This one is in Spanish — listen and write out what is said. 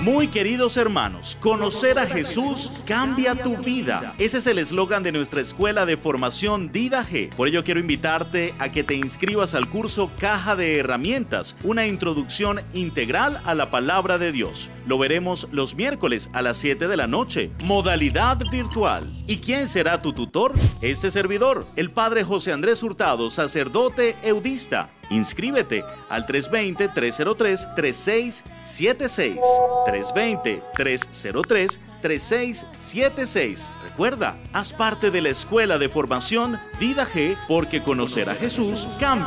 Muy queridos hermanos, conocer a Jesús cambia tu vida. Ese es el eslogan de nuestra escuela de formación Dida G. Por ello quiero invitarte a que te inscribas al curso Caja de Herramientas, una introducción integral a la palabra de Dios. Lo veremos los miércoles a las 7 de la noche, modalidad virtual. ¿Y quién será tu tutor? Este servidor, el Padre José Andrés Hurtado, sacerdote eudista. Inscríbete al 320-303-3676. 320-303-3676. Recuerda, haz parte de la escuela de formación Dida G, porque conocer a Jesús cambia